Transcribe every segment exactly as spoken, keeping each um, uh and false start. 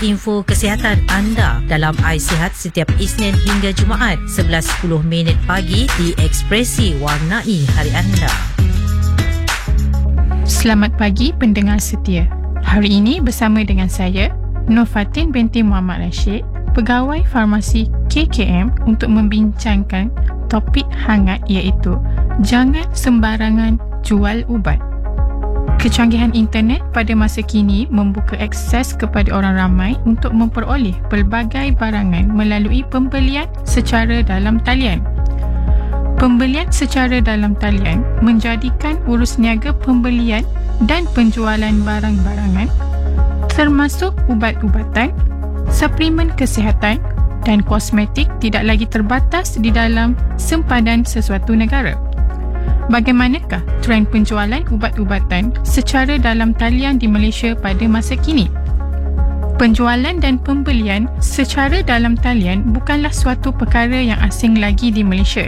info kesihatan anda dalam iSihat setiap Isnin hingga Jumaat sebelas sepuluh minit pagi di Ekspresi Warnai Hari Anda. Selamat pagi pendengar setia. Hari ini bersama dengan saya, Nur Fatin binti Muhammad Rashid, Pegawai Farmasi K K M untuk membincangkan topik hangat iaitu jangan sembarangan jual ubat. Kecanggihan internet pada masa kini membuka akses kepada orang ramai untuk memperoleh pelbagai barangan melalui pembelian secara dalam talian. Pembelian secara dalam talian menjadikan urus niaga pembelian dan penjualan barang-barangan termasuk ubat-ubatan, suplemen kesihatan dan kosmetik tidak lagi terbatas di dalam sempadan sesuatu negara. Bagaimanakah trend penjualan ubat-ubatan secara dalam talian di Malaysia pada masa kini? Penjualan dan pembelian secara dalam talian bukanlah suatu perkara yang asing lagi di Malaysia.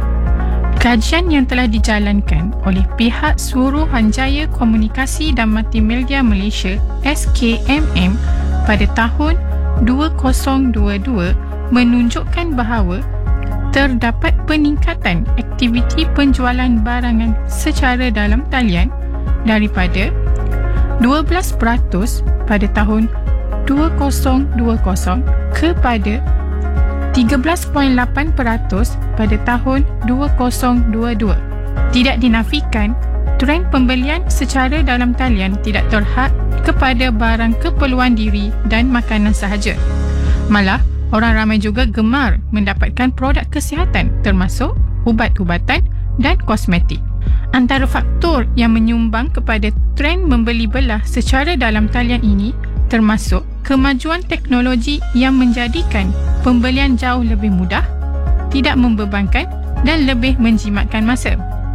Kajian yang telah dijalankan oleh pihak Suruhanjaya Komunikasi dan Multimedia Malaysia S K M M pada tahun dua ribu dua puluh dua menunjukkan bahawa terdapat peningkatan aktiviti penjualan barangan secara dalam talian daripada dua belas peratus pada tahun dua ribu dua puluh kepada tiga belas perpuluhan lapan peratus pada tahun dua ribu dua puluh dua. Tidak dinafikan, trend pembelian secara dalam talian tidak terhad kepada barang keperluan diri dan makanan sahaja. Malah, orang ramai juga gemar mendapatkan produk kesihatan termasuk ubat-ubatan dan kosmetik. Antara faktor yang menyumbang kepada trend membeli belah secara dalam talian ini termasuk kemajuan teknologi yang menjadikan pembelian jauh lebih mudah, tidak membebankan dan lebih menjimatkan masa.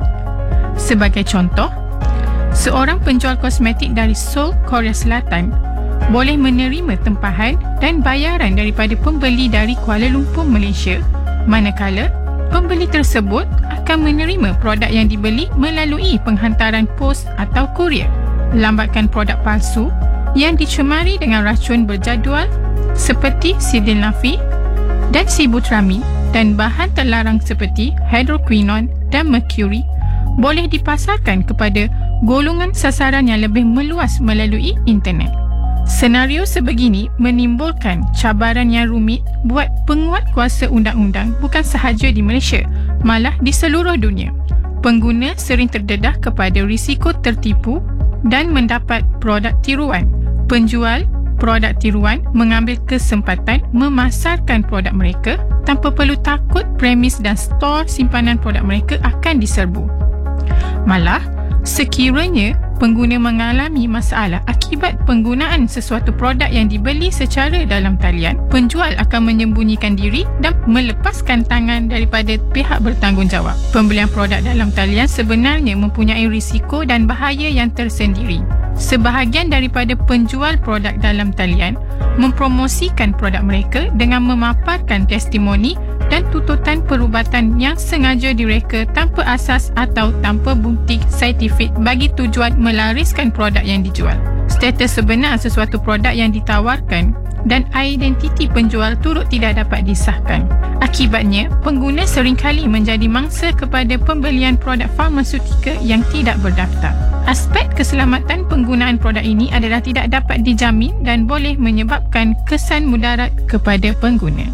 Sebagai contoh, seorang penjual kosmetik dari Seoul, Korea Selatan boleh menerima tempahan dan bayaran daripada pembeli dari Kuala Lumpur, Malaysia, manakala pembeli tersebut akan menerima produk yang dibeli melalui penghantaran pos atau kurier. Lambatkan produk palsu yang dicemari dengan racun berjadual seperti sildenafil dan sibutramine dan bahan terlarang seperti hydroquinone dan merkuri boleh dipasarkan kepada golongan sasaran yang lebih meluas melalui internet. Senario sebegini menimbulkan cabaran yang rumit buat penguat kuasa undang-undang bukan sahaja di Malaysia, malah di seluruh dunia. Pengguna sering terdedah kepada risiko tertipu dan mendapat produk tiruan. Penjual produk tiruan mengambil kesempatan memasarkan produk mereka tanpa perlu takut premis dan stor simpanan produk mereka akan diserbu. Malah, sekiranya pengguna mengalami masalah akibat penggunaan sesuatu produk yang dibeli secara dalam talian, penjual akan menyembunyikan diri dan melepaskan tangan daripada pihak bertanggungjawab. Pembelian produk dalam talian sebenarnya mempunyai risiko dan bahaya yang tersendiri. Sebahagian daripada penjual produk dalam talian mempromosikan produk mereka dengan memaparkan testimoni dan tututan perubatan yang sengaja direka tanpa asas atau tanpa bukti saintifik bagi tujuan melariskan produk yang dijual. Status sebenar sesuatu produk yang ditawarkan dan identiti penjual turut tidak dapat disahkan. Akibatnya, pengguna seringkali menjadi mangsa kepada pembelian produk farmaseutika yang tidak berdaftar. Aspek keselamatan penggunaan produk ini adalah tidak dapat dijamin dan boleh menyebabkan kesan mudarat kepada pengguna.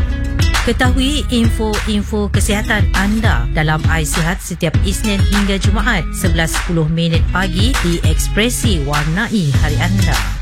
Ketahui info-info kesihatan anda dalam iSihat setiap Isnin hingga Jumaat sebelas sepuluh minit pagi di Ekspresi Warnai Hari Anda.